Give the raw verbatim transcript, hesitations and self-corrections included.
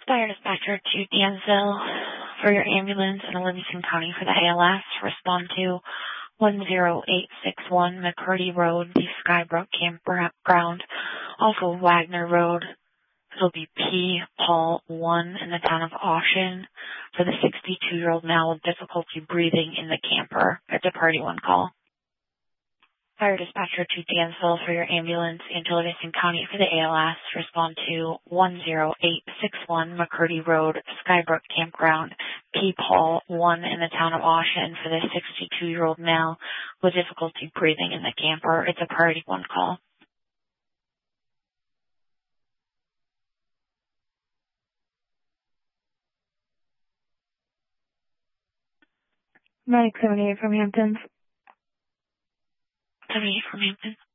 Fire dispatcher to Dansville for your ambulance in Livingston County for the A L S. Respond to one zero eight six one McCurdy Road, the Skybrook Campground. Also Wagner Road. It'll be P. Paul one in the town of Austin for the sixty-two-year-old male with difficulty breathing in the camper. It's a party one call. Fire dispatcher to Dansville for your ambulance into Livingston County for the A L S. Respond to one zero eight six one McCurdy Road, Skybrook Campground, P. Paul one in the town of Austin for the sixty-two-year-old male with difficulty breathing in the camper. It's a priority one call. Medic seventy-eight from Hamptons. seventy-eight from Hampton.